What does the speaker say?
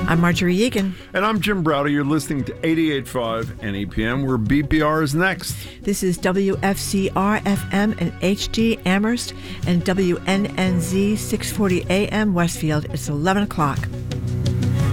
I'm Marjorie Egan. And I'm Jim Browder. You're listening to 88.5 NEPM, where BPR is next. This is WFCR FM and HD Amherst and WNNZ 640 AM Westfield. It's 11 o'clock.